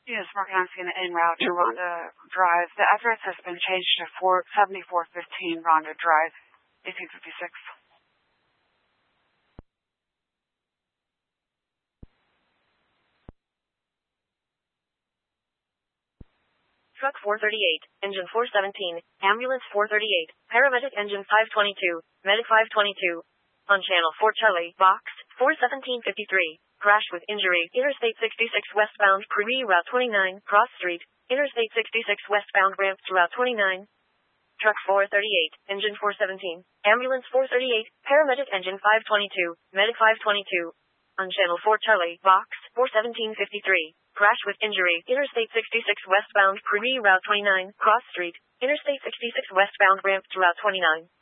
Yes, Morganski en route to Ronda Drive. The address has been changed to 7415 Ronda Drive, 1856. Truck 438, engine 417, ambulance 438, paramedic engine 522, medic 522. On channel 4 Charlie, box 41753. Crash with injury, Interstate 66 westbound, Prairie Route 29, Cross Street, Interstate 66 westbound ramp to Route 29. Truck 438, engine 417, ambulance 438, paramedic engine 522, medic 522. On channel 4 Charlie, box 41753. Crash with injury, Interstate 66 westbound, Prairie Route 29, Cross Street, Interstate 66 westbound ramp to Route 29.